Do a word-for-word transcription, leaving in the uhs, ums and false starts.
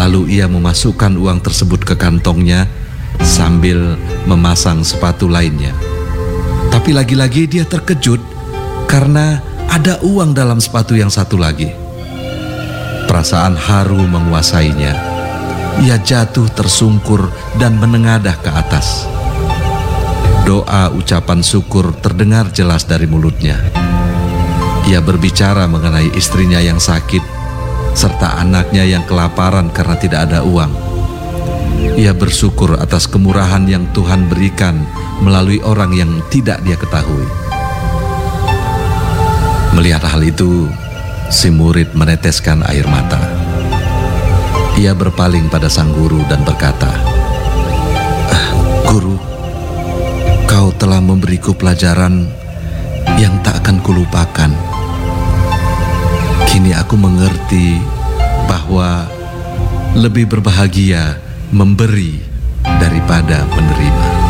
Lalu ia memasukkan uang tersebut ke kantongnya sambil memasang sepatu lainnya. Tapi lagi-lagi dia terkejut karena ada uang dalam sepatu yang satu lagi. Perasaan haru menguasainya. Ia jatuh tersungkur dan menengadah ke atas. Doa ucapan syukur terdengar jelas dari mulutnya. Ia berbicara mengenai istrinya yang sakit serta anaknya yang kelaparan karena tidak ada uang. Ia bersyukur atas kemurahan yang Tuhan berikan melalui orang yang tidak dia ketahui. Melihat hal itu, si murid meneteskan air mata. Ia berpaling pada sang guru dan berkata, ah, "Guru, kau telah memberiku pelajaran yang tak akan kulupakan. Kini aku mengerti bahwa lebih berbahagia memberi daripada menerima."